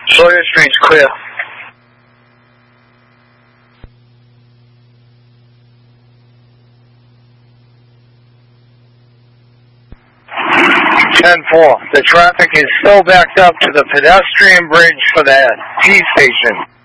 Sawyer Street's clear. 10-4. The traffic is still backed up to the pedestrian bridge for the T station.